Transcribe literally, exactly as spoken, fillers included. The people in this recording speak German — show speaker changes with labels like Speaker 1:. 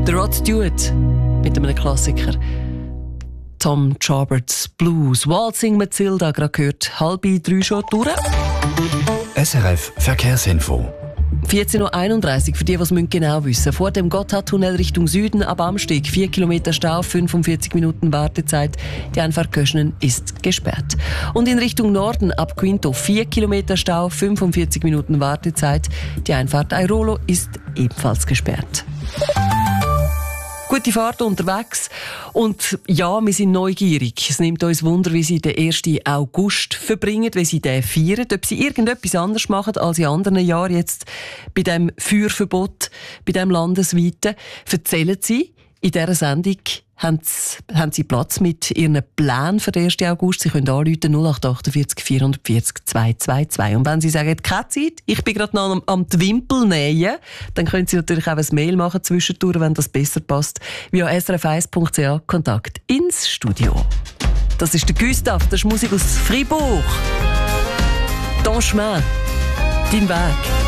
Speaker 1: Der Rod Stewart mit einem Klassiker. Tom Joberts Blues. Waltzing Matilda, gerade gehört. Halb drei schon durch.
Speaker 2: S R F Verkehrsinfo.
Speaker 1: vierzehn Uhr einunddreißig, für die, die es genau wissen müssen. Vor dem Gotthardtunnel Richtung Süden ab Amstig. vier Kilometer Stau, fünfundvierzig Minuten Wartezeit. Die Einfahrt Köschnen ist gesperrt. Und in Richtung Norden ab Quinto. vier Kilometer Stau, fünfundvierzig Minuten Wartezeit. Die Einfahrt Airolo ist ebenfalls gesperrt. Gute Fahrt unterwegs. Und ja, wir sind neugierig. Es nimmt uns Wunder, wie Sie den ersten August verbringen, wie Sie den feiern. Ob Sie irgendetwas anders machen als in anderen Jahren jetzt bei dem Feuerverbot, bei dem landesweiten. Erzählen Sie in dieser Sendung, haben Sie, haben Sie Platz mit Ihren Plänen für den ersten August? Sie können anrufen null acht achtundvierzig vierundvierzig zweihundertzweiundzwanzig. Und wenn Sie sagen, keine Zeit, ich bin gerade noch am, am die Wimpel nähen, dann können Sie natürlich auch ein Mail machen zwischendurch, wenn das besser passt, via s r f eins punkt c h Kontakt ins Studio. Das ist der Gustav, das ist Musik aus Fribourg. Ton chemin, dein Weg.